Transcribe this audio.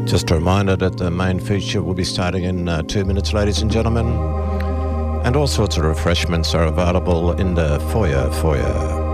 Just a reminder that the main feature will be starting in 2 minutes, ladies and gentlemen. And all sorts of refreshments are available in the foyer.